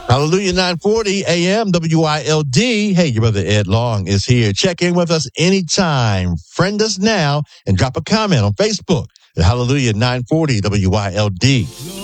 Hallelujah, 940 AM, WILD. Hey, your brother Ed Long is here. Check in with us anytime. Friend us now and drop a comment on Facebook at Hallelujah, 940 WILD.